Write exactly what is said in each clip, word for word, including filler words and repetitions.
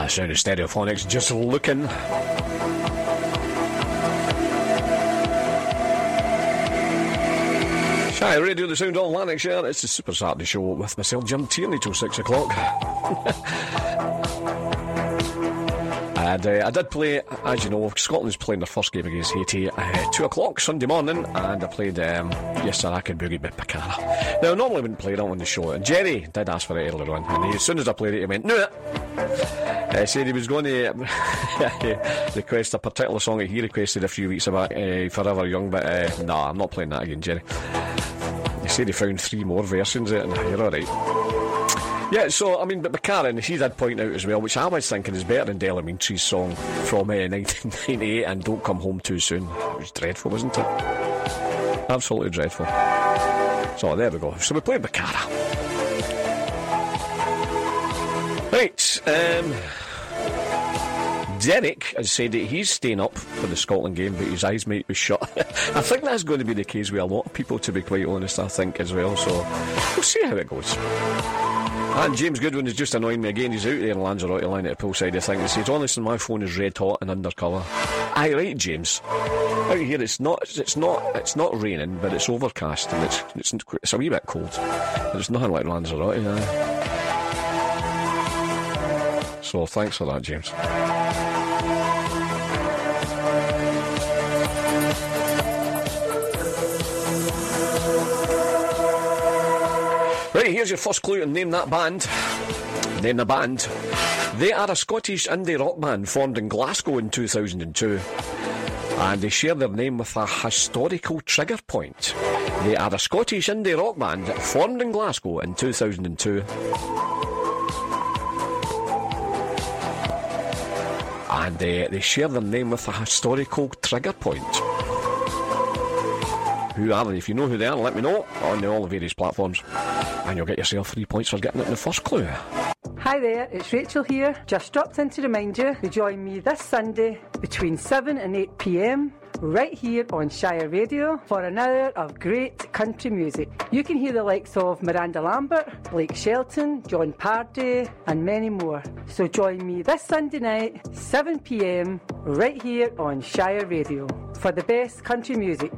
Ah, sound of Stereophonics, Just Looking. Shy Radio, the sound of Lanarkshire. It's the Super Saturday Show with myself, Jim Tierney, till six o'clock. And uh, I did play, as you know, Scotland's playing their first game against Haiti at two o'clock Sunday morning, and I played um, Yes Sir I Can Boogie by Picara. Now, I normally wouldn't play that on the show, and Jerry did ask for it earlier on, and he, as soon as I played it, he went, no! He said he was going to request a particular song that he requested a few weeks back, uh, Forever Young, but uh, nah, I'm not playing that again, Jerry. He said he found three more versions of it, and you're alright. Yeah, so, I mean, but Karen, he did point out as well, which I was thinking is better than Delamintri's song from uh, nineteen ninety-eight, and Don't Come Home Too Soon. It was dreadful, wasn't it? Absolutely dreadful. So, there we go. So, we played Bacara. Right, um... Derek has said that he's staying up for the Scotland game, but his eyes might be shut. I think that's going to be the case with a lot of people, to be quite honest, I think, as well. So, we'll see how it goes. And James Goodwin is just annoying me again. He's out there in Lanzarote line at the poolside, I think. He says, honestly, my phone is red hot and undercover. Aye, right, James. Out here, it's not, it's not, it's not raining, but it's overcast and it's, it's, it's a wee bit cold. There's nothing like Lanzarote. Uh. So, thanks for that, James. Right, here's your first clue, and name that band. Name the band. They are a Scottish indie rock band formed in Glasgow in two thousand two. And they share their name with a historical trigger point. They are a Scottish indie rock band formed in Glasgow in two thousand two. And uh, they share their name with a historical trigger point. Who are they? If you know who they are, let me know on all the various platforms, and you'll get yourself three points for getting it in the first clue. Hi there, it's Rachel here. Just dropped in to remind you to join me this Sunday between seven and eight p m right here on Shire Radio for an hour of great country music. You can hear the likes of Miranda Lambert, Blake Shelton, John Pardee and many more. So join me this Sunday night, seven p m right here on Shire Radio for the best country music.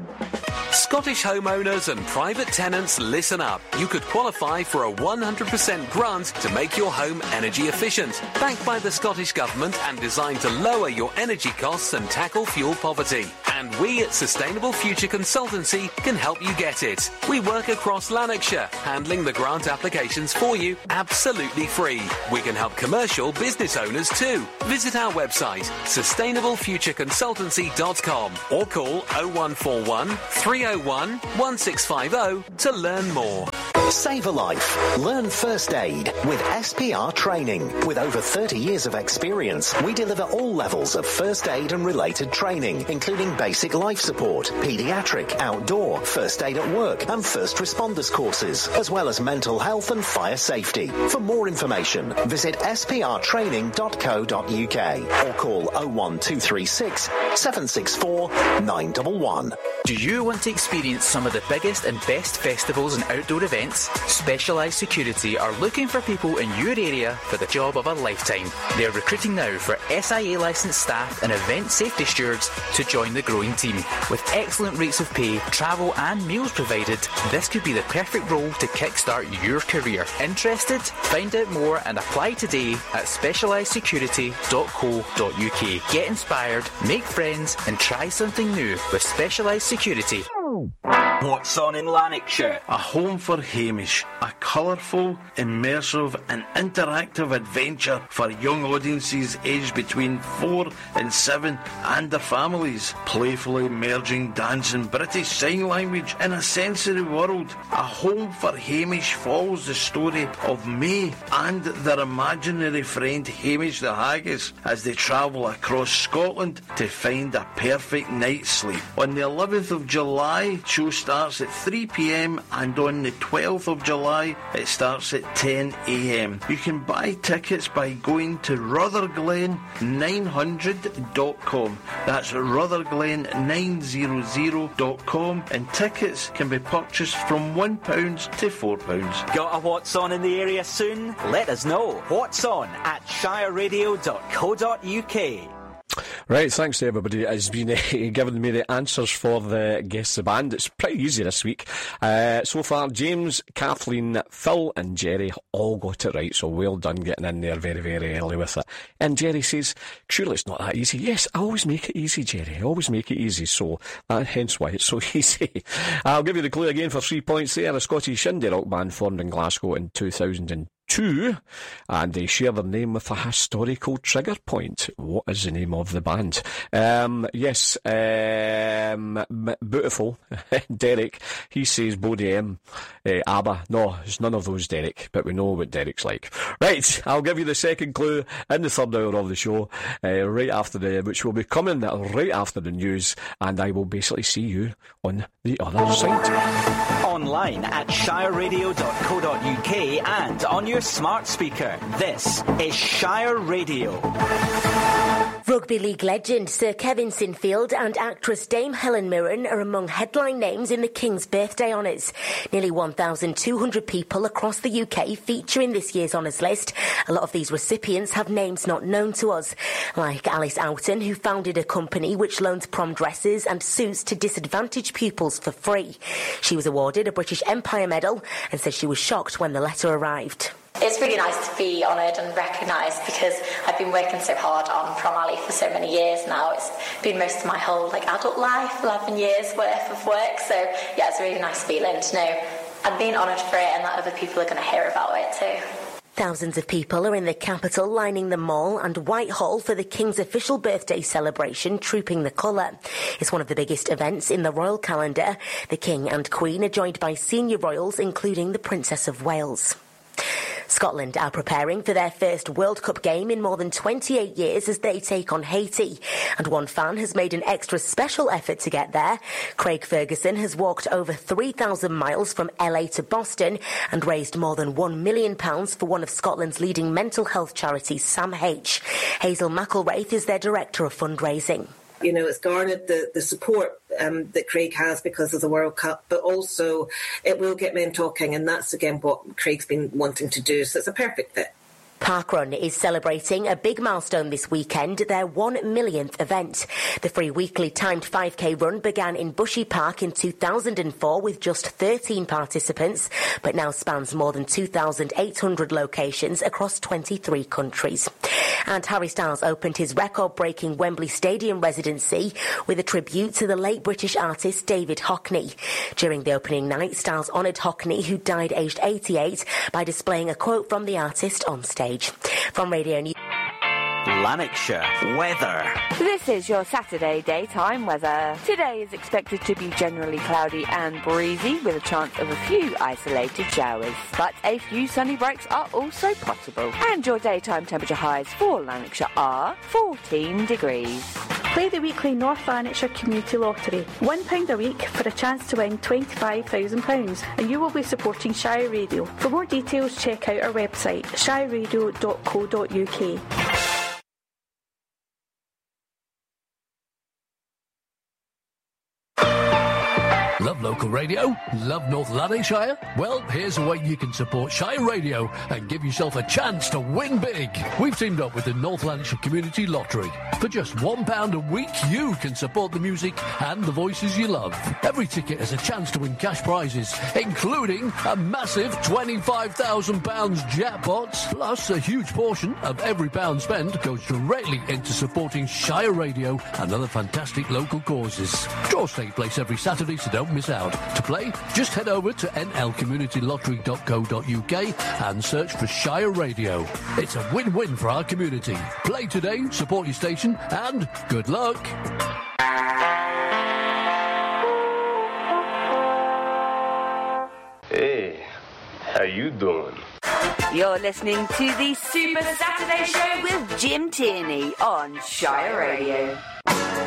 Scottish homeowners and private tenants, listen up. You could qualify for a one hundred percent grant to make your home energy efficient. Backed by the Scottish Government and designed to lower your energy costs and tackle fuel poverty. And we at Sustainable Future Consultancy can help you get it. We work across Lanarkshire, handling the grant applications for you absolutely free. We can help commercial business owners too. Visit our website, sustainable future consultancy dot com, or call oh one four one, three oh one, one six five oh to learn more. Save a life. Learn first aid with S P R training. With over thirty years of experience, we deliver all levels of first aid and related training, including basic life support, paediatric, outdoor, first aid at work, and first responders courses, as well as mental health and fire safety. For more information, visit s p r training dot co dot u k or call oh one two three six, seven six four, nine one one. Do you want to experience some of the biggest and best festivals and outdoor events? Specialised Security are looking for people in your area for the job of a lifetime. They are recruiting now for S I A licensed staff and event safety stewards to join the growing team. With excellent rates of pay, travel and meals provided, this could be the perfect role to kickstart your career. Interested? Find out more and apply today at specialised security dot co dot u k. Get inspired, make friends and try something new with Specialised Security. What's on in Lanarkshire? A home for Hamish. A colourful, immersive and interactive adventure for young audiences aged between four and seven and their families. Playfully merging dance and British Sign Language in a sensory world. A home for Hamish follows the story of May and their imaginary friend Hamish the Haggis as they travel across Scotland to find a perfect night's sleep. On the eleventh of July, show starts at three p m and on the twelfth of July it starts at ten a m. You can buy tickets by going to rutherglen nine hundred dot com. That's rutherglen nine hundred dot com, and tickets can be purchased from one pound to four pounds. Got a What's On in the area soon? Let us know. What's On at shire radio dot co dot u k. Right, thanks to everybody that has been uh, giving me the answers for the Guess the Band. It's pretty easy this week. Uh, so far, James, Kathleen, Phil and Jerry all got it right, so well done getting in there very, very early with it. And Jerry says, surely it's not that easy. Yes, I always make it easy, Jerry. I always make it easy, so uh, hence why it's so easy. I'll give you the clue again for three points there. A Scottish indie rock band formed in Glasgow in two thousand two, and they share their name with a historical trigger point. What is the name of the band? Um, yes, um, beautiful. Derek, he says Bodie M. Uh, ABBA. No, it's none of those, Derek, but we know what Derek's like. Right, I'll give you the second clue in the third hour of the show, uh, right after the, which will be coming right after the news, and I will basically see you on the other side. Online at shire radio dot co dot u k and on your smart speaker. This is Shire Radio. Rugby league legend Sir Kevin Sinfield and actress Dame Helen Mirren are among headline names in the King's birthday honours. Nearly one thousand two hundred people across the U K feature in this year's honours list. A lot of these recipients have names not known to us, like Alice Oughton, who founded a company which loans prom dresses and suits to disadvantaged pupils for free. She was awarded a British Empire Medal and said she was shocked when the letter arrived. It's really nice to be honoured and recognised because I've been working so hard on Prom Alley for so many years now. It's been most of my whole like adult life, eleven years worth of work. So yeah, it's a really nice feeling to know I'm being honoured for it and that other people are going to hear about it too. Thousands of people are in the capital lining the Mall and Whitehall for the King's official birthday celebration, Trooping the Colour. It's one of the biggest events in the royal calendar. The King and Queen are joined by senior royals, including the Princess of Wales. Scotland are preparing for their first World Cup game in more than twenty-eight years as they take on Haiti. And one fan has made an extra special effort to get there. Craig Ferguson has walked over three thousand miles from L A to Boston and raised more than one million pounds for one of Scotland's leading mental health charities, Sam H. Hazel McElwraith is their director of fundraising. You know, it's garnered the, the support um, that Craig has because of the World Cup, but also it will get men talking, and that's, again, what Craig's been wanting to do, so it's a perfect fit. Parkrun is celebrating a big milestone this weekend, their one millionth event. The free weekly timed five K run began in Bushy Park in two thousand four with just thirteen participants, but now spans more than two thousand eight hundred locations across twenty-three countries. And Harry Styles opened his record-breaking Wembley Stadium residency with a tribute to the late British artist David Hockney. During the opening night, Styles honoured Hockney, who died aged eighty-eight, by displaying a quote from the artist on stage. From Radio News. Lanarkshire weather. This is your Saturday daytime weather. Today is expected to be generally cloudy and breezy with a chance of a few isolated showers. But a few sunny breaks are also possible. And your daytime temperature highs for Lanarkshire are fourteen degrees. Play the weekly North Lanarkshire Community Lottery. one pound a week for a chance to win twenty-five thousand pounds, and you will be supporting Shire Radio. For more details, check out our website, shire radio dot co dot u k. Love local radio? Love North Lanarkshire? Well, here's a way you can support Shire Radio and give yourself a chance to win big. We've teamed up with the North Lanarkshire Community Lottery. For just one pound a week, you can support the music and the voices you love. Every ticket has a chance to win cash prizes, including a massive twenty-five thousand pounds jackpot. Plus, a huge portion of every pound spent goes directly into supporting Shire Radio and other fantastic local causes. Draws take place every Saturday, so don't miss out. To play, just head over to n l community lottery dot co dot u k and search for Shire Radio. It's a win-win for our community. Play today, support your station, and good luck. Hey, how you doing? You're listening to the Super Saturday Show with Jim Tierney on Shire Radio.